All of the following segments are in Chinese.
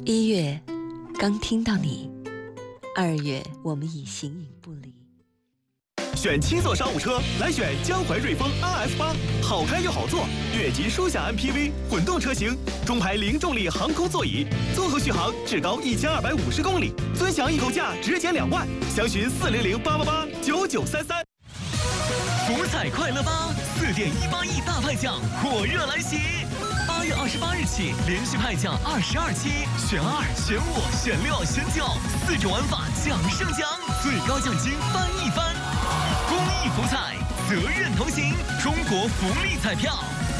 1月，刚听到你；2月，我们已形影不离。 选七座商务车，来选江淮瑞风 RS8，好开又好坐，越级舒享 MPV 混动车型，中排零重力航空座椅，综合续航至高1250公里，尊享易购价直减2万，详询400-888-9933。福彩快乐吧，4.18亿大派奖火热来袭！8月28日起，连续派奖22期，选2、选5、选6、选9，4种玩法奖胜奖，最高奖金翻一番。公益福彩，责任同行，中国福利彩票。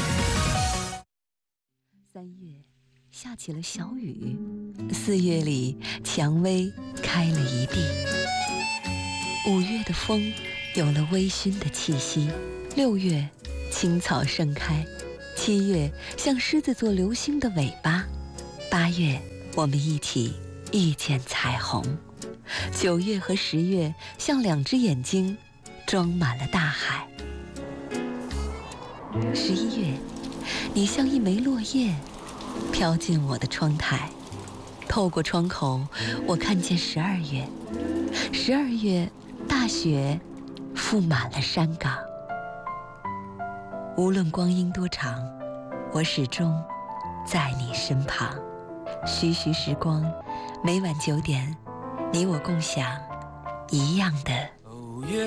3月，下起了小雨；4月里，蔷薇开了一地。5月的风有了微醺的气息；6月，青草盛开；7月，像狮子座流星的尾巴；8月，我们一起遇见彩虹；9月和10月，像2只眼睛装满了大海。11月，你像一枚落叶飘进我的窗台，透过窗口，我看见12月。12月，大雪覆满了山岗。无论光阴多长，我始终在你身旁。徐徐时光，每晚9点，你我共享一样的